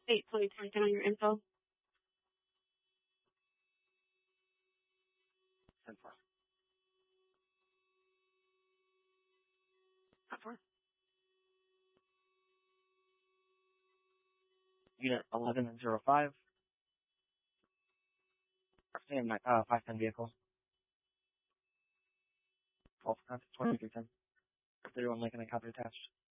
8:20 on your info. 10-4. Not far. Unit 1105. Same 510 vehicle. 12 contact 2310. 31 Lincoln and copy attached.